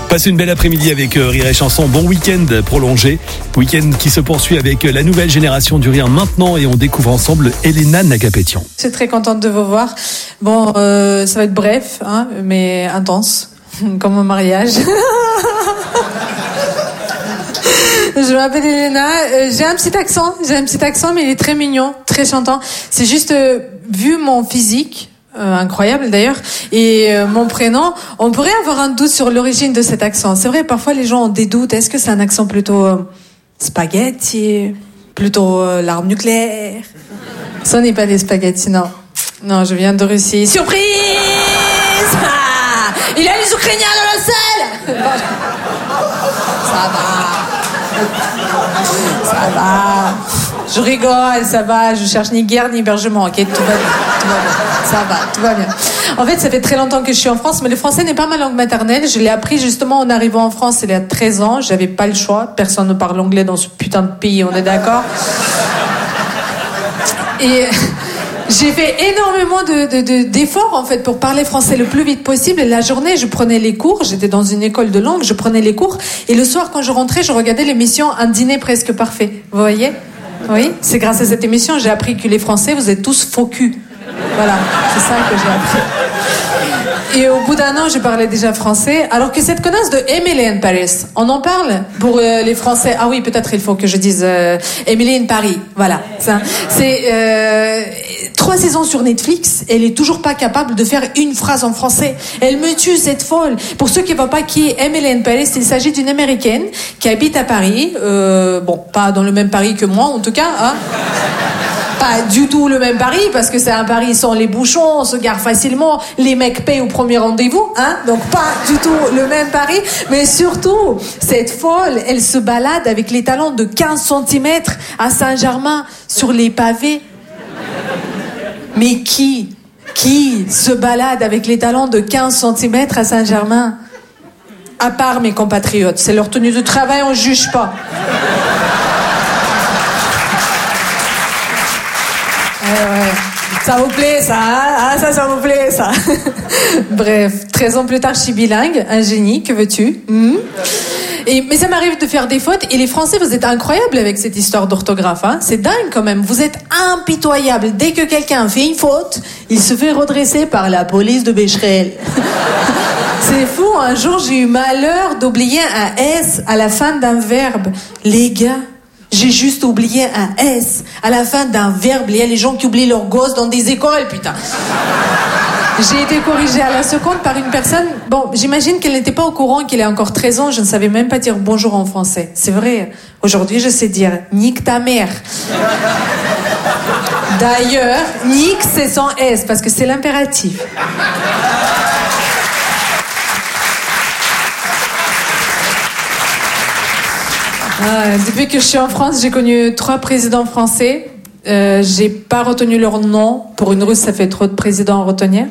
Passez une belle après-midi avec Rire et Chanson. Bon week-end prolongé. Week-end qui se poursuit avec la nouvelle génération du rire maintenant et on découvre ensemble Elena Nagapétian. Je suis très contente de vous voir. Bon, ça va être bref, hein, mais intense, comme mon mariage. Je m'appelle Elena. J'ai un petit accent, mais il est très mignon, très chantant. C'est juste, vu mon physique, incroyable d'ailleurs, et mon prénom, on pourrait avoir un doute sur l'origine de cet accent. C'est vrai, parfois les gens ont des doutes. Est-ce que c'est un accent plutôt spaghetti, plutôt l'arme nucléaire? Ce n'est pas des spaghettis, non. Non, je viens de Russie. Surprise! Ah, il y a les Ukrainiens dans la salle! Ça va. Je rigole, ça va. Je cherche ni guerre ni hébergement, ok? Tout va bien. Tout va bien. En fait, ça fait très longtemps que je suis en France, mais le français n'est pas ma langue maternelle. Je l'ai appris justement en arrivant en France il y a 13 ans. J'avais pas le choix. Personne ne parle anglais dans ce putain de pays, on est d'accord? Et j'ai fait énormément d'efforts en fait pour parler français le plus vite possible. Et la journée, je prenais les cours. J'étais dans une école de langue, je prenais les cours. Et le soir, quand je rentrais, je regardais l'émission Un dîner presque parfait. Vous voyez? Oui, c'est grâce à cette émission j'ai appris que les Français, vous êtes tous faux cul. Voilà, c'est ça que j'ai appris. Et au bout d'un an, je parlais déjà français. Alors que cette connasse de Emily in Paris, on en parle pour les Français. Ah oui, peut-être il faut que je dise Emily in Paris. Voilà. C'est 3 saisons sur Netflix. Elle est toujours pas capable de faire une phrase en français. Elle me tue, cette folle. Pour ceux qui ne voient pas qui est Emily in Paris, il s'agit d'une Américaine qui habite à Paris. Bon, pas dans le même Paris que moi, en tout cas. Hein. Pas du tout le même Paris, parce que c'est un Paris sans les bouchons, on se gare facilement, les mecs payent au premier rendez-vous, hein, donc pas du tout le même Paris, mais surtout, cette folle, elle se balade avec les talons de 15 cm à Saint-Germain, sur les pavés. Mais qui se balade avec les talons de 15 cm à Saint-Germain? À part mes compatriotes, c'est leur tenue de travail, on juge pas. Ouais. Ça vous plaît, ça, hein? Ah, ça vous plaît, ça. Bref, 13 ans plus tard, je suis bilingue, un génie, que veux-tu? Mais ça m'arrive de faire des fautes, et les Français, vous êtes incroyables avec cette histoire d'orthographe, hein? C'est dingue quand même, vous êtes impitoyables. Dès que quelqu'un fait une faute, il se fait redresser par la police de Becherel. C'est fou, un jour j'ai eu malheur d'oublier un S à la fin d'un verbe. Les gars, j'ai juste oublié un S à la fin d'un verbe. Il y a les gens qui oublient leurs gosses dans des écoles, putain. J'ai été corrigée à la seconde par une personne. Bon, j'imagine qu'elle n'était pas au courant qu'il a encore 13 ans. Je ne savais même pas dire bonjour en français. C'est vrai. Aujourd'hui, je sais dire nique ta mère. D'ailleurs, nique, c'est sans S parce que c'est l'impératif. Depuis que je suis en France, j'ai connu 3 présidents français. J'ai pas retenu leur nom. Pour une Russe, ça fait trop de présidents à retenir.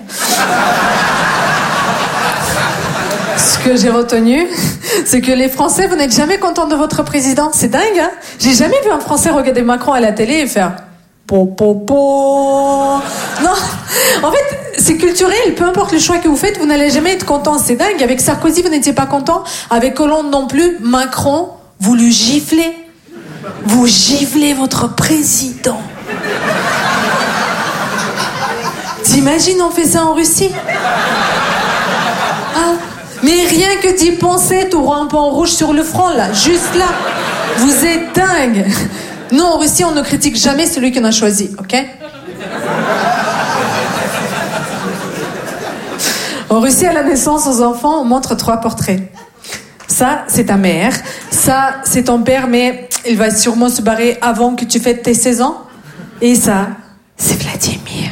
Ce que j'ai retenu, c'est que les Français, vous n'êtes jamais contents de votre président. C'est dingue, hein? J'ai jamais vu un Français regarder Macron à la télé et faire po po po. Non, en fait, c'est culturel. Peu importe le choix que vous faites, vous n'allez jamais être content. C'est dingue. Avec Sarkozy, vous n'étiez pas content. Avec Hollande non plus. Macron, vous le giflez. Vous giflez votre président. T'imagines, on fait ça en Russie? Hein? Mais rien que d'y penser, t'auras un pan rouge sur le front, là. Juste là. Vous êtes dingue. Nous, en Russie, on ne critique jamais celui qu'on a choisi, ok? En Russie, à la naissance, aux enfants, on montre 3 portraits. Ça, c'est ta mère. Ça, c'est ton père, mais il va sûrement se barrer avant que tu fêtes tes 16 ans. Et ça, c'est Vladimir.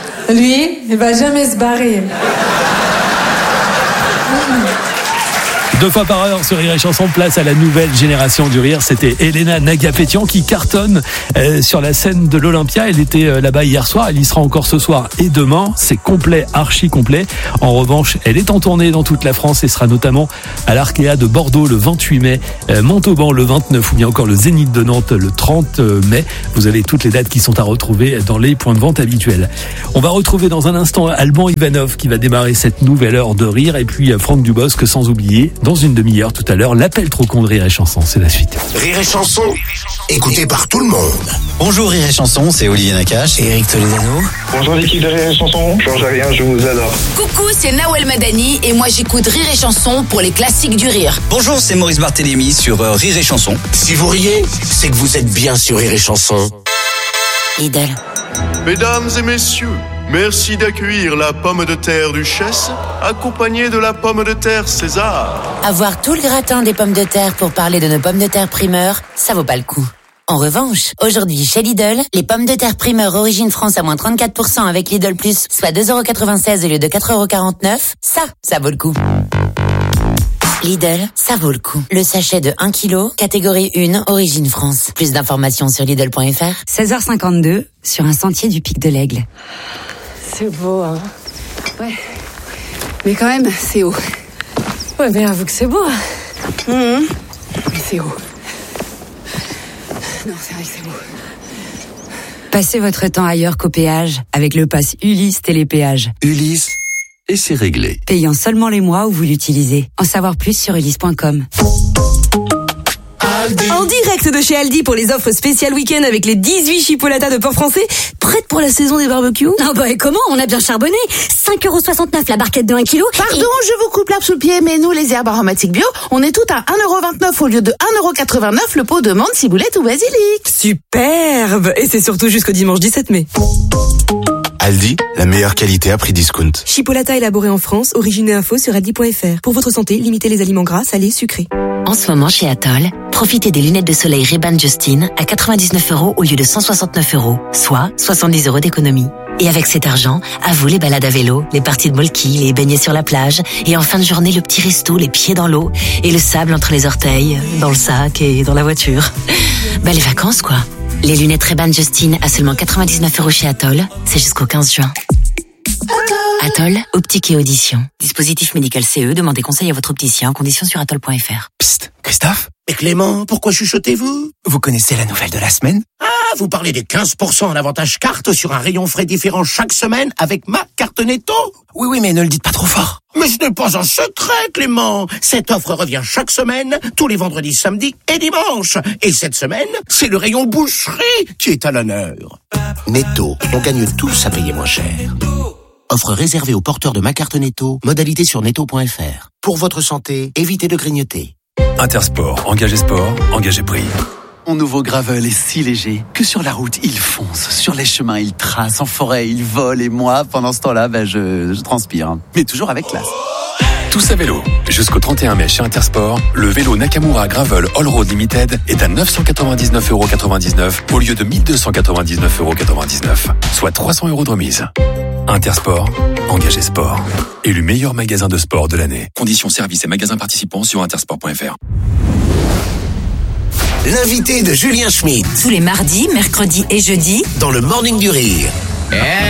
Lui, il va jamais se barrer. 2 fois par heure sur Rire et Chanson, place à la nouvelle génération du rire. C'était Elena Nagapétian qui cartonne sur la scène de l'Olympia. Elle était là-bas hier soir, elle y sera encore ce soir et demain. C'est complet, archi complet. En revanche, elle est en tournée dans toute la France et sera notamment à l'Arkea de Bordeaux le 28 mai, Montauban le 29 ou bien encore le Zénith de Nantes le 30 mai. Vous avez toutes les dates qui sont à retrouver dans les points de vente habituels. On va retrouver dans un instant Alban Ivanov qui va démarrer cette nouvelle heure de rire et puis Franck Dubosc sans oublier dans une demi-heure tout à l'heure l'appel trop con de Rire et Chanson. C'est la suite. Rire et Chanson, écouté par tout le monde. Bonjour Rire et Chanson, c'est Olivier Nakache et Eric Toledano. Bonjour l'équipe de Rire et Chanson, Georges Rien, je vous adore. Coucou, c'est Nawel Madani et moi j'écoute Rire et Chanson pour les classiques du rire. Bonjour, c'est Maurice Barthélémy sur Rire et Chanson. Si vous riez, c'est que vous êtes bien sur Rire et Chanson. Lidl. Mesdames et messieurs, merci d'accueillir la pomme de terre Duchesse, accompagnée de la pomme de terre César. Avoir tout le gratin des pommes de terre pour parler de nos pommes de terre primeur, ça vaut pas le coup. En revanche, aujourd'hui chez Lidl, les pommes de terre primeur origine France à moins 34% avec Lidl Plus, soit 2,96€ au lieu de 4,49€, ça vaut le coup. Lidl, ça vaut le coup. Le sachet de 1 kg, catégorie 1, origine France. Plus d'informations sur Lidl.fr. 16h52, sur un sentier du Pic de l'Aigle. C'est beau, hein. Ouais. Mais quand même, c'est haut. Ouais, mais avoue que c'est beau. Mais c'est haut. Non, c'est vrai que c'est beau. Passez votre temps ailleurs qu'au péage avec le pass Ulysse Télépéage. Ulysse, et c'est réglé. Payant seulement les mois où vous l'utilisez. En savoir plus sur ulysse.com. En direct de chez Aldi pour les offres spéciales week-end avec les 18 chipolatas de porc français, prêtes pour la saison des barbecues. Ah bah et comment? On a bien charbonné. 5,69€ la barquette de 1 kg. Pardon, je vous coupe l'herbe sous le pied, mais nous, les herbes aromatiques bio, on est toutes à 1,29€ au lieu de 1,89€ le pot de menthe, ciboulette ou basilic. Superbe. Et c'est surtout jusqu'au dimanche 17 mai. Aldi, la meilleure qualité à prix discount. Chipolata élaboré en France, origine et info sur aldi.fr. Pour votre santé, limitez les aliments gras, salés, sucrés. En ce moment chez Atoll, profitez des lunettes de soleil Ray-Ban Justin à 99€ au lieu de 169€, soit 70€ d'économie. Et avec cet argent, à vous les balades à vélo, les parties de molki, les baignets sur la plage, et en fin de journée le petit resto, les pieds dans l'eau, et le sable entre les orteils, dans le sac et dans la voiture. Bah les vacances quoi. Les lunettes Ray-Ban Justin à seulement 99€ chez Atoll, c'est jusqu'au 15 juin. Atoll, optique et audition. Dispositif médical CE, demandez conseil à votre opticien, conditions sur atoll.fr. Psst, Christophe, Et Clément, pourquoi chuchotez-vous? vous connaissez la nouvelle de la semaine? Ah, vous parlez des 15% en avantage carte sur un rayon frais différent chaque semaine avec ma carte Netto? Oui, mais ne le dites pas trop fort. Mais ce n'est pas un secret, Clément. Cette offre revient chaque semaine, tous les vendredis, samedis et dimanches. Et cette semaine, c'est le rayon boucherie qui est à l'honneur. Netto, on gagne tous à payer moins cher. Offre réservée aux porteurs de ma carte Netto, modalité sur netto.fr. Pour votre santé, évitez de grignoter. Intersport, engagé sport, engagé prix. Mon nouveau Gravel est si léger que sur la route, il fonce. Sur les chemins, il trace. En forêt, il vole. Et moi, pendant ce temps-là, je transpire. Mais toujours avec classe. Tous à vélo. Jusqu'au 31 mai chez Intersport, le vélo Nakamura Gravel All Road Limited est à 999,99€ au lieu de 1299,99€, soit 300€ de remise. Intersport, engagé sport. Élu meilleur magasin de sport de l'année. Conditions services et magasins participants sur intersport.fr. L'invité de Julien Schmitt. Tous les mardis, mercredis et jeudis, dans le Morning du Rire.